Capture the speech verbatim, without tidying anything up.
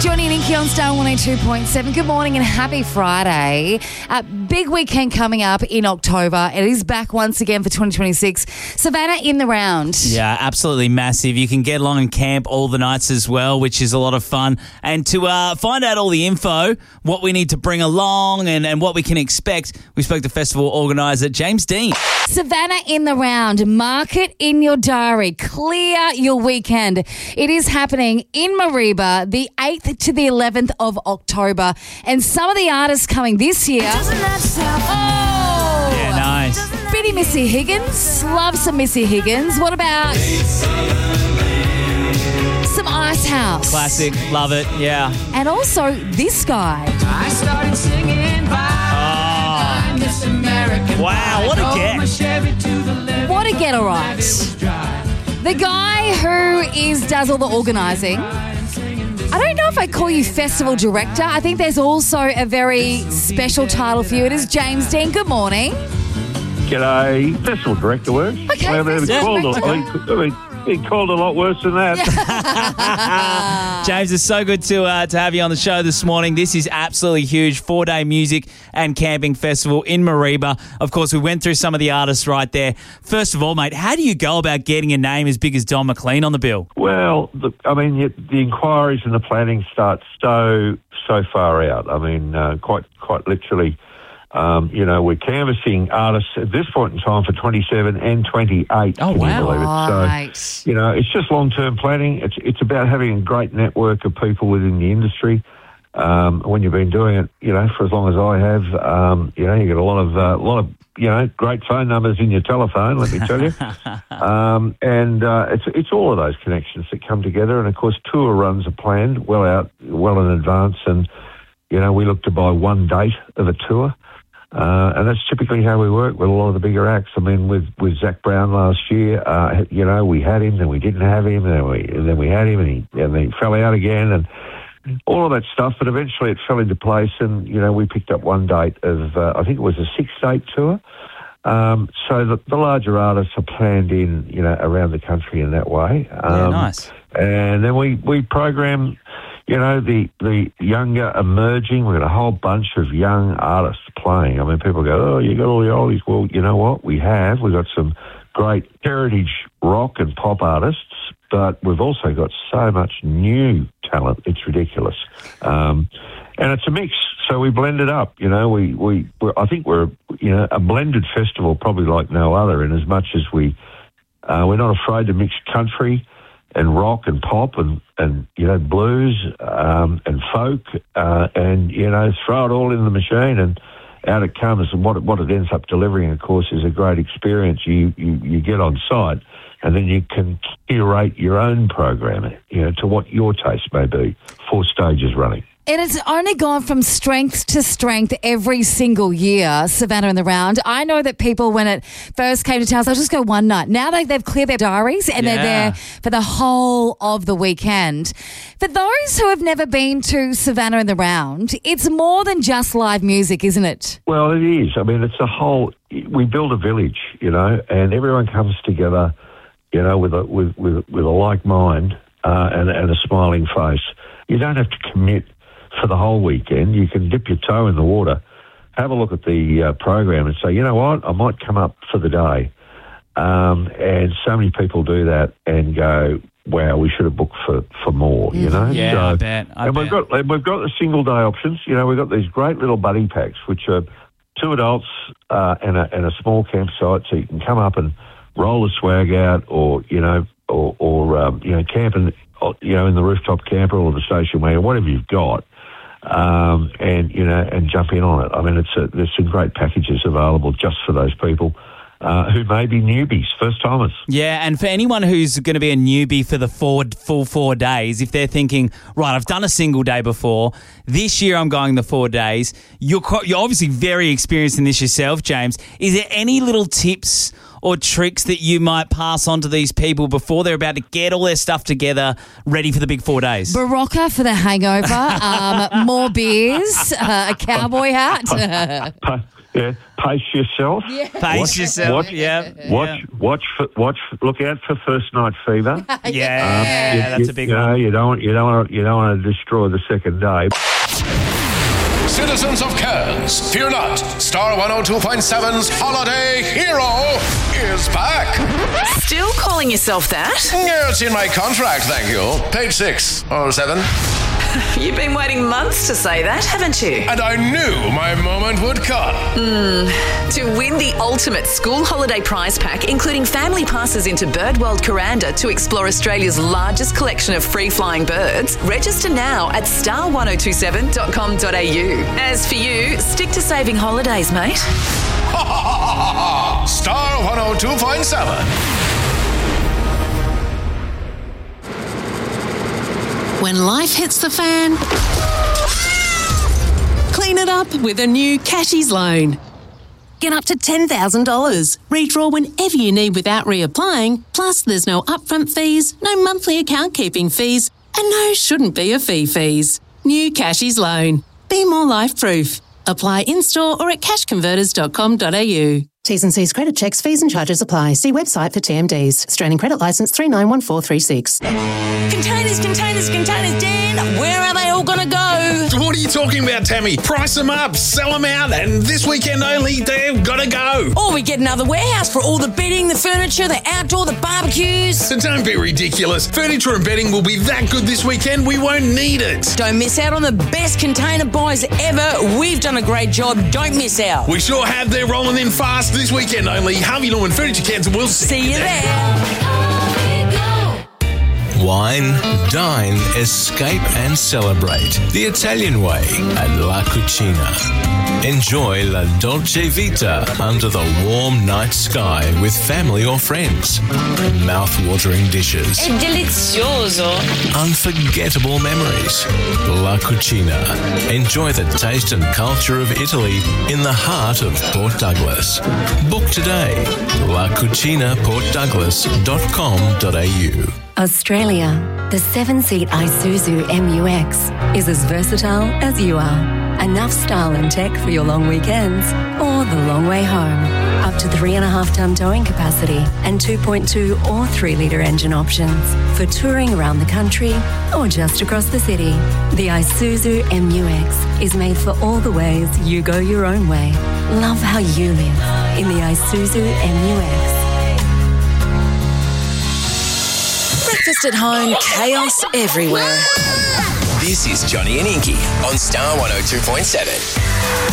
Johnny and Inky on Star one oh two point seven. Good morning and happy Friday. Uh, big weekend coming up in October. It is back once again for twenty twenty-six. Savannah in the round. Yeah, absolutely massive. You can get along and camp all the nights as well, which is a lot of fun. And to uh, find out all the info, what we need to bring along and, and what we can expect, we spoke to festival organiser James Dean. Savannah in the round. Mark it in your diary. Clear your weekend. It is happening in Mareeba the eighth to the eleventh of October. And some of the artists coming this year. Oh! Yeah, nice. Bitty Missy Higgins. Love some Missy Higgins. What about some Ice House? Classic. Love it. Yeah. And also this guy. I started singing by Miss American. Wow, what a get. What a get, all right. The guy who is does all the organising. I don't know if I call you festival director. I think there's also a very special title for you. It is James Dean. Good morning. G'day. Festival director works. Okay, Well, they've festival called director. a, I mean, he called a lot worse than that. James, it's so good to uh, to have you on the show this morning. This is absolutely huge. Four-day music and camping festival in Mareeba. Of course, we went through some of the artists right there. First of all, mate, how do you go about getting a name as big as Don McLean on the bill? Well, the, I mean, the, the inquiries and the planning start so, so far out. I mean, uh, quite, quite literally. Um, you know, we're canvassing artists at this point in time for twenty-seven and twenty-eight. Oh, can you wow. believe it? Right. So, you know, it's just long-term planning. It's it's about having a great network of people within the industry. Um, when you've been doing it, you know, for as long as I have, um, you know, you get a lot of, uh, lot of, you know, great phone numbers in your telephone, let me tell you. um, and uh, it's it's all of those connections that come together. And, of course, tour runs are planned well out, well in advance. And, you know, we look to buy one date of a tour. Uh, and that's typically how we work with a lot of the bigger acts. I mean, with, with Zach Brown last year, uh, you know, we had him, then we didn't have him, and then we, and then we had him, and he, and then he fell out again, and all of that stuff. But eventually it fell into place, and, you know, we picked up one date of, uh, I think it was a six-date tour. Um, so the, the larger artists are planned in, you know, around the country in that way. Um, Yeah, nice. And then we, we program, you know, the, the younger emerging. We've got a whole bunch of young artists playing. I mean, people go, oh, you got all the oldies. Well, you know what? We have. We've got some great heritage rock and pop artists, but we've also got so much new talent. It's ridiculous. Um, and it's a mix. So we blend it up. You know, we, we, we're, I think we're, you know, a blended festival probably like no other, in as much as we, uh, we're not afraid to mix country and rock and pop and, and you know, blues um, and folk uh, and, you know, throw it all in the machine and out it comes. And what it, what it ends up delivering, of course, is a great experience. You, you, you get on site and then you can curate your own program, you know, to what your taste may be. Four stages running. And it's only gone from strength to strength every single year, Savannah in the round. I know that people, when it first came to town, they'll just go one night. Now they, they've cleared their diaries and Yeah. they're there for the whole of the weekend. For those who have never been to Savannah in the round, it's more than just live music, isn't it? Well, it is. I mean, it's a whole, we build a village, you know, and everyone comes together, you know, with a, with, with, with a like mind uh, and, and a smiling face. You don't have to commit for the whole weekend. You can dip your toe in the water, have a look at the uh, program and say, you know what, I might come up for the day. Um, and so many people do that and go, wow, we should have booked for, for more, you know? Yeah, so, I bet. I and bet. we've got and we've got the single day options. You know, we've got these great little buddy packs, which are two adults uh, and a and a small campsite, so you can come up and roll the swag out, or you know, or or um, you know, camp in, you know, in the rooftop camper or the station wagon, whatever you've got. Um, and, you know, and jump in on it. I mean, it's a, there's some great packages available just for those people uh, who may be newbies, first-timers. Yeah, and for anyone who's going to be a newbie for the four, full four days, if they're thinking, right, I've done a single day before, this year I'm going the four days, you're, you're obviously very experienced in this yourself, James. Is there any little tips or tricks that you might pass on to these people before they're about to get all their stuff together, ready for the big four days? Barocca for the hangover, um, more beers, uh, a cowboy hat. Yeah, pace yourself. Yeah. Pace Watch- yourself. watch- yeah. Watch, watch, for, watch. For, look out for first night fever. Yeah, yeah, You- that's you, a big you know, one. You don't, you don't want to, you don't want to destroy the second day. Citizens of Cairns, fear not. Star one oh two point seven's Holiday Hero is back. Still calling yourself that? Yeah, it's in my contract, thank you. Page six or seven. You've been waiting months to say that, haven't you? And I knew my moment would come. To win the ultimate school holiday prize pack, including family passes into Birdworld Kuranda to explore Australia's largest collection of free-flying birds, register now at star one oh two seven dot com dot a u. As for you, stick to saving holidays, mate. Ha ha ha ha ha! Star one oh two point seven. When life hits the fan, clean it up with a new Cashies loan. Get up to ten thousand dollars. Redraw whenever you need without reapplying. Plus, there's no upfront fees, no monthly account keeping fees, and no shouldn't be a fee fees. New Cashies loan. Be more life-proof. Apply in-store or at cash converters dot com dot a u. T's and C's credit checks, fees and charges apply. See website for T M Ds. Australian Credit Licence three nine one four three six. Containers, containers, containers, Dan. Where are they all going to go? What are you talking about, Tammy? Price them up, sell them out, and this weekend only, they've got to go. Or we get another warehouse for all the bedding, the furniture, the outdoor, the barbecues. So don't be ridiculous. Furniture and bedding will be that good this weekend, we won't need it. Don't miss out on the best container buys ever. We've done a great job. Don't miss out. We sure have. They're rolling in fast this weekend only. Harvey Norman Furniture, Cairns, and we'll See you there. Wine, dine, escape and celebrate the Italian way at La Cucina. Enjoy La Dolce Vita under the warm night sky with family or friends. Mouth-watering dishes. È delizioso. Unforgettable memories. La Cucina. Enjoy the taste and culture of Italy in the heart of Port Douglas. Book today. la cucina port douglas dot com dot a u. Australia, the seven-seat Isuzu M U X is as versatile as you are. Enough style and tech for your long weekends or the long way home. Up to three and a half ton towing capacity and two point two or three litre engine options for touring around the country or just across the city. The Isuzu M U X is made for all the ways you go your own way. Love how you live in the Isuzu M U X. Breakfast at home, chaos everywhere. This is Johnny and Inky on Star one oh two point seven.